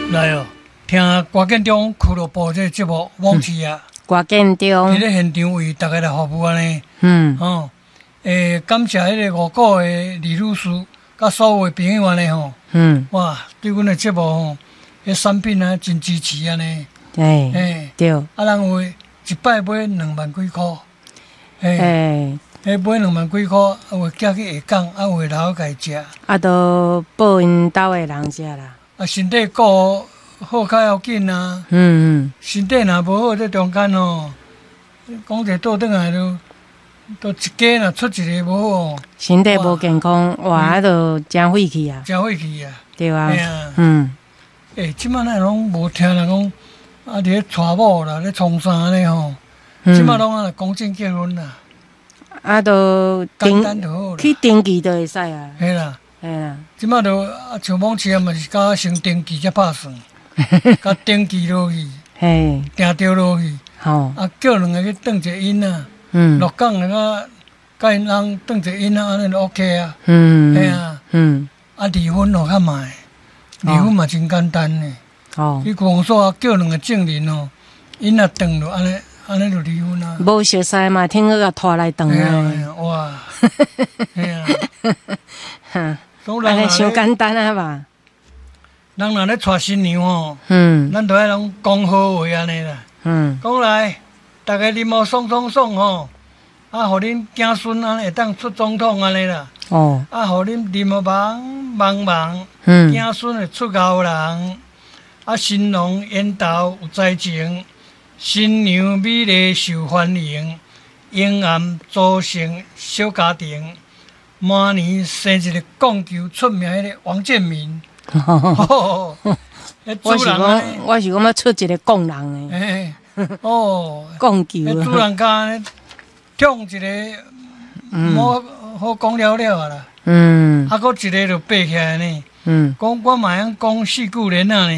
来哦，听郭建中俱乐部这节目往期啊， 郭建中伫咧现场为大家来服务安尼。感谢迄个5股的李律师，甲所有的朋友安尼吼。哇，对阮的节目吼，迄产品啊真支持安尼。 对。 啊，人有一摆买2万几箍。迄买2万几箍，啊，有寄去下港，啊，有留家食。 啊，都报因兜的人食啦。 啊，身体顾好较要紧啊。身体若无好，这中间哦，讲者倒转来都一家若出一个无好。 身体无健康，哇，啊，都真费气啊。 真费气啊。 对啊。 即摆咱拢无听人讲，啊，伫咧娶某啦，咧创啥安尼吼。即摆拢啊公证结婚啦。 啊，都简单就好啦。 去登记就会使啊。 嘿啦。即摆都像往时嘛是甲先登记才拍算，甲登记落去，定着落去，啊叫两个去转一个因啊，落港甲因人转一个因啊，安尼就 OK 啊，啊离婚哦较慢，离婚嘛真简单呢，去公所啊叫两个证人哦，因啊转落安尼就离婚啊， 无熟悉嘛，听个甲拖来转啊， 哇，嘿啊。 安尼伤简单啊吧？ 人若咧娶新娘吼，咱都爱拢讲好话安尼啦。讲来，大家啉好爽吼，啊，互恁子孙安尼会当出总统安尼啦。啊，互恁啉好忙，子孙会出高人。啊，新郎缘投有才情，新娘美丽受欢迎，永安组成小家庭。明年生一个讲究出名迄个王建民， 我是讲要出一个工人诶，讲究， 主人家唱一个，好讲了啊啦，啊，搁一个就爬起来呢，讲我嘛通讲4句联啊呢。